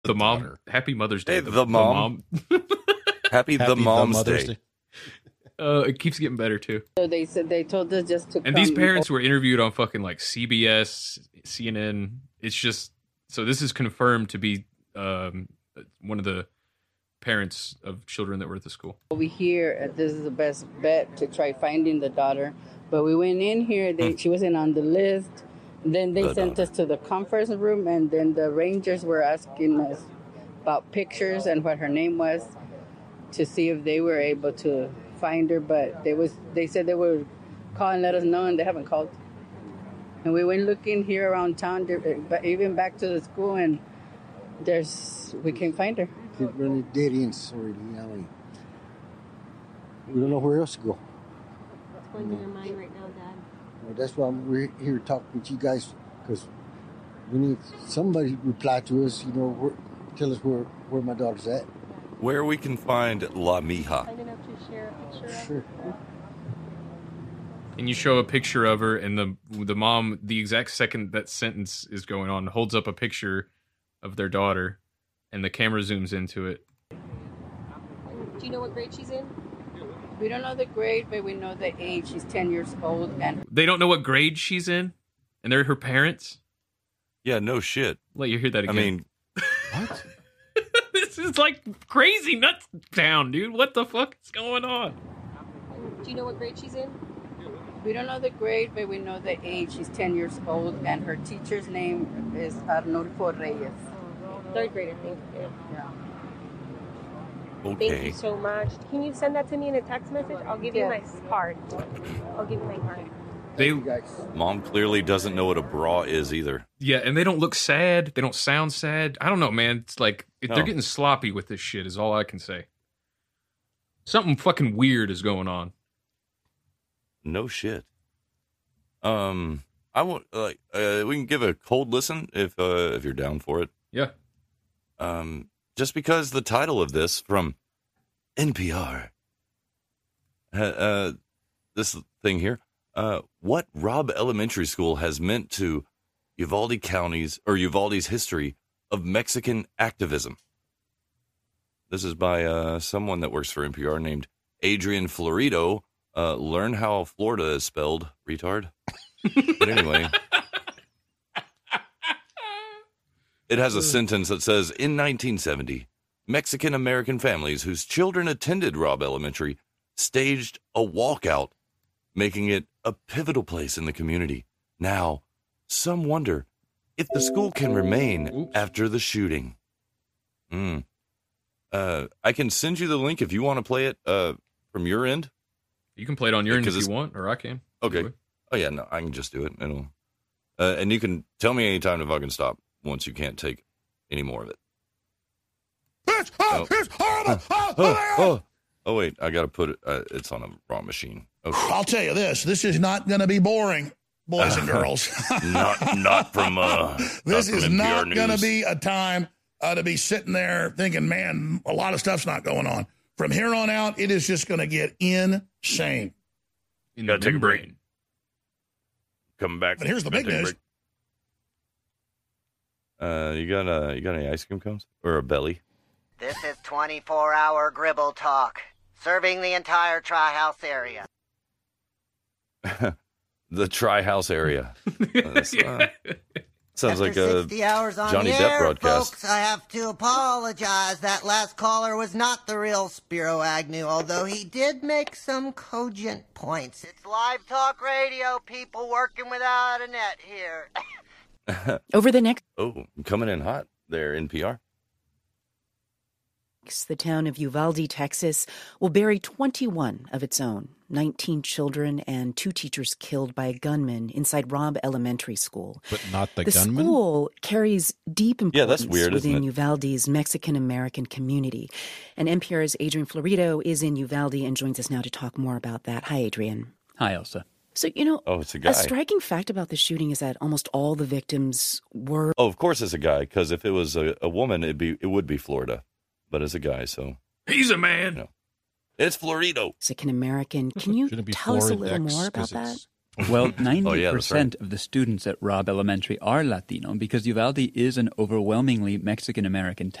The mom. daughter. Happy Mother's Day. Hey, the mom. Happy the Mom's Day. It keeps getting better too. So they said they told us just to. And these parents were interviewed on fucking like CBS, CNN. It's just so this is confirmed to be one of the parents of children that were at the school. We hear this is the best bet to try finding the daughter, but we went in here. She wasn't on the list. Then they sent us to the conference room, and then the rangers were asking us about pictures and what her name was to see if they were able to find her. But they said they would call and let us know, and they haven't called. And we went looking here around town, but even back to the school, and we can't find her. Keep running dead ends already. We don't know where else to go. What's going through your mind right now, Dad? Well, that's why we're here to talk with you guys, because we need somebody to reply to us. Tell us where my daughter's at. Where we can find La Mija. Kind enough to share a picture. Sure. And you show a picture of her, and the mom, the exact second that sentence is going on, holds up a picture of their daughter, and the camera zooms into it. Do you know what grade she's in? We don't know the grade, but we know the age. She's 10 years old. And They don't know what grade she's in, and they're her parents? Yeah, no shit. Let you hear that again. I mean, What? This is like crazy nuts town, dude. What the fuck is going on? Do you know what grade she's in? we don't know the grade, but we know the age. She's 10 years old, and her teacher's name is Arnulfo Reyes. Third grade, I think. Yeah. okay. Thank you so much. Can you send that to me in a text message? I'll give you my card. I'll give you my card. Mom clearly doesn't know what a bra is either. Yeah, and they don't look sad. They don't sound sad. I don't know, man. It's like they're getting sloppy with this shit is all I can say. Something fucking weird is going on. No shit. I want we can give a cold listen if you're down for it. Yeah. Just because the title of this from NPR, this thing here, what Robb Elementary School has meant to Uvalde County's or Uvalde's history of Mexican activism. This is by someone that works for NPR named Adrian Florido. Learn how Florida is spelled, retard. But anyway, it has a sentence that says, in 1970, Mexican-American families whose children attended Robb Elementary staged a walkout, making it a pivotal place in the community. Now, some wonder if the school can remain after the shooting. I can send you the link if you want to play it from your end. You can play it on your end if you want, or I can. Okay. Anyway. Oh, yeah, no, I can just do it. And you can tell me anytime to fucking stop once you can't take any more of it. It's horrible. Oh, wait, I got to put it. It's on a wrong machine. Okay. I'll tell you this. This is not going to be boring, boys and girls. not from This is NPR not News. going to be a time to be sitting there thinking, man, a lot of stuff's not going on. From here on out, it is just going to get insane. In Gotta the take a break. membrane. Come back. But here's the big news. You got any ice cream cones or a belly? This is 24-hour Gribble Talk, serving the entire Tri-House area. The Tri-House area. Sounds After like a 60 hours on Johnny the Depp air, broadcast. folks, I have to apologize. That last caller was not the real Spiro Agnew, although he did make some cogent points. It's live talk radio, people working without a net here. Over the next Oh, coming in hot there, NPR. the town of Uvalde, Texas, will bury 21 of its own, 19 children and 2 teachers killed by a gunman inside Robb Elementary School. But not the The gunman? school carries deep importance that's weird, isn't within it? Uvalde's Mexican-American community. And NPR's Adrian Florido is in Uvalde and joins us now to talk more about that. Hi, Adrian. Hi, Elsa. So, Oh, it's a guy. a striking fact about the shooting is that almost all the victims were Oh, of course it's a guy, because if it was a woman, it would be Florida. But it's a guy, so He's a man. it's Florido. Mexican-American. Can you Shouldn't it be tell us a Floridex, little more about 'cause that? it's Well, 90% right. of the students at Robb Elementary are Latino because Uvalde is an overwhelmingly Mexican-American